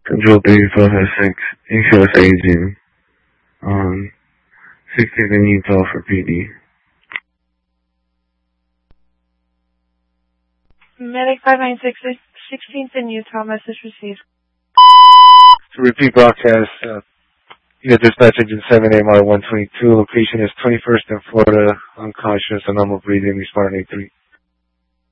Control 3456, HOS aging on 16th and Utah for PD. Medic 596, 16th and Utah, message received. To repeat broadcast, your dispatch agent 7AMR 122, location is 21st and Florida, unconscious, and normal breathing, responding 3.